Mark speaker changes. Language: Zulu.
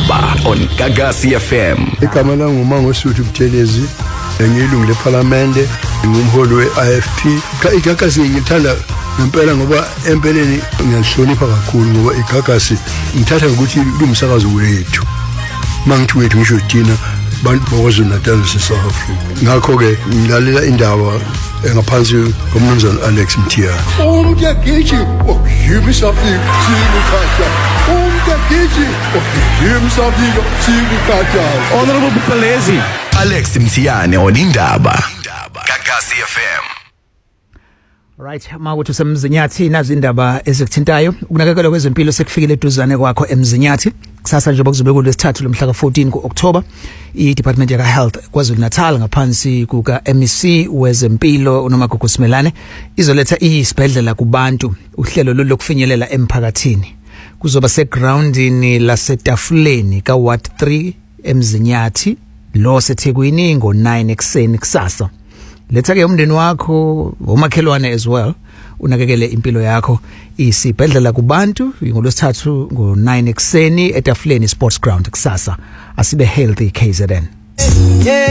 Speaker 1: Indaba on Gagasi FM.
Speaker 2: Igama lami nguMangosuthu Buthelezi, ngiyilungu leParliament, ngumholi weIFP. Igagasi ngithanda ngempela ngoba empeleni ngiyahlonipha kakhulu ngoba igagasi ngithatha ukuthi lumsakazo wethu. Mangithi wethu ngisho thina bantu boKwaZulu-Natal South Africa. Ngakho ke ngilalela indaba ngaphansi komnumzana Alex Mthiyane.
Speaker 3: Umgagiji yimsafika sinikhaja. Umgagiji yimsafika sinikhaja.
Speaker 1: Honorable Buthelezi, Alex Mthiyane on Indaba Gagasi FM.
Speaker 4: Right, mawethu semzinyathi nazo indaba ezikuthintayo. Ukunakekelwa kwezempilo sekufikile eduzane kwakho emzinyathi. Kusasa nje bakuzobe kulesithathu lomhla ka14 kuOctober. iDepartment ya Health KwaZulu-Natal ngaphansi kuka MEC wezempilo uNomagugu Simelane izoletha isibhedlela kubantu uhlelo lokufinyelela emphakathini. Kuzoba segroundini laseTafuleni ka Ward 3 emzinyathi lo seThekwini ngo9 ekseni kusasa. Letha ke umndeni wakho omakhelwane as well unakekele impilo yakho. Isibhedlela kubantu ngolwesithathu ngo9 ekseni eTafuleni Sports Ground kusasa. Asibe healthy KZN.